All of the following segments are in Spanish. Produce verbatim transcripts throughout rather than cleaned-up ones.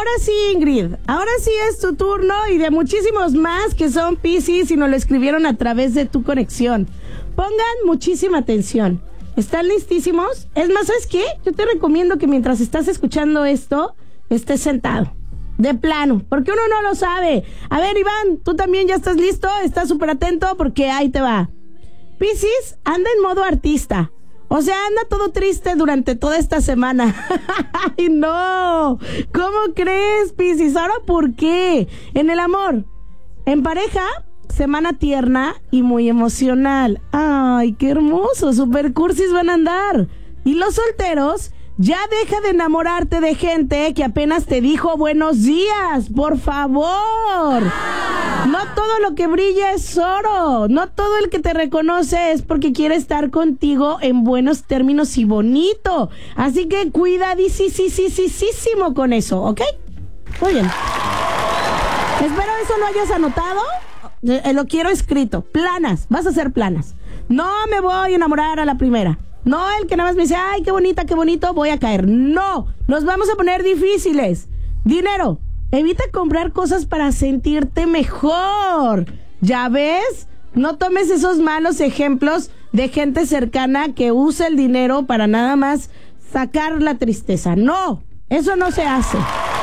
ahora sí, Ingrid, ahora sí es tu turno y de muchísimos más que son Piscis y nos lo escribieron a través de tu conexión. Pongan muchísima atención. ¿Están listísimos? Es más, ¿sabes qué? Yo te recomiendo que mientras estás escuchando esto, estés sentado. De plano, porque uno no lo sabe. A ver, Iván, ¿tú también ya estás listo? ¿Estás súper atento? Porque ahí te va. Piscis anda en modo artista. O sea, anda todo triste durante toda esta semana. ¡Ay, no! ¿Cómo crees, Piscis? ¿Ahora por qué? En el amor, en pareja, semana tierna y muy emocional. ¡Ay, qué hermoso! Super cursis van a andar. Y los solteros, ya deja de enamorarte de gente que apenas te dijo buenos días, por favor. No todo lo que brilla es oro. No todo el que te reconoce es porque quiere estar contigo en buenos términos y bonito. Así que cuidadísimo con eso, ¿ok? Muy bien. Espero eso lo hayas anotado. Eh, lo quiero escrito. Planas, vas a hacer planas. No me voy a enamorar a la primera. No el que nada más me dice, ay, qué bonita, qué bonito, voy a caer. No, nos vamos a poner difíciles. Dinero, evita comprar cosas para sentirte mejor. ¿Ya ves? No tomes esos malos ejemplos de gente cercana que usa el dinero para nada más sacar la tristeza. No, eso no se hace.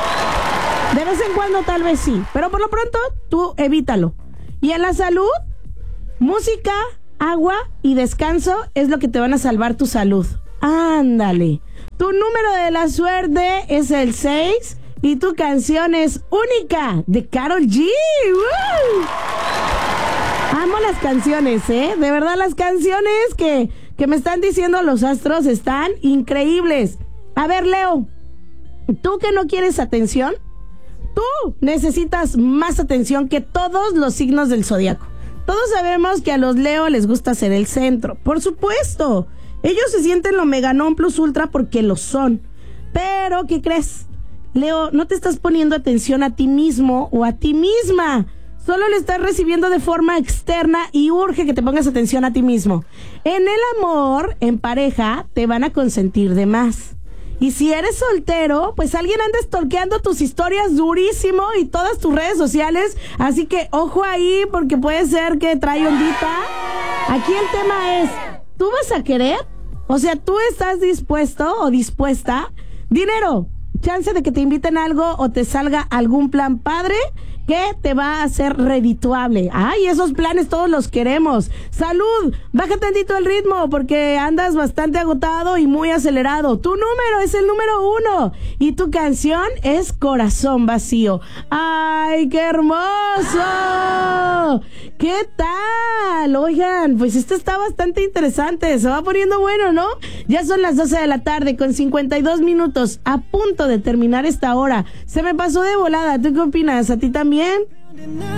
De vez en cuando tal vez sí, pero por lo pronto tú evítalo. Y en la salud, música, agua y descanso es lo que te van a salvar tu salud. Ándale. Tu número de la suerte es el seis y tu canción es Única de Karol G. ¡Woo! Amo las canciones, ¿eh? De verdad, las canciones que, que me están diciendo los astros están increíbles. A ver, Leo, ¿tú que no quieres atención? Tú necesitas más atención que todos los signos del zodiaco. Todos sabemos que a los Leo les gusta ser el centro. Por supuesto. Ellos se sienten lo mega non plus ultra porque lo son. Pero, ¿qué crees? Leo, no te estás poniendo atención a ti mismo o a ti misma. Solo le estás recibiendo de forma externa y urge que te pongas atención a ti mismo. En el amor, en pareja, te van a consentir de más. Y si eres soltero, pues alguien anda stalkeando tus historias durísimo y todas tus redes sociales. Así que ojo ahí porque puede ser que trae ondita. Aquí el tema es, ¿tú vas a querer? O sea, ¿tú estás dispuesto o dispuesta? Dinero, chance de que te inviten a algo o te salga algún plan padre que te va a hacer redituable. Ay, esos planes todos los queremos. Salud, baja tantito el ritmo porque andas bastante agotado y muy acelerado. Tu número es el número uno y tu canción es Corazón Vacío. ¡Ay, qué hermoso! ¿Qué tal? Oigan, pues esto está bastante interesante. Se va poniendo bueno, ¿no? Ya son las doce de la tarde con cincuenta y dos minutos. A punto de terminar esta hora. Se me pasó de volada. ¿Tú qué opinas? ¿A ti también?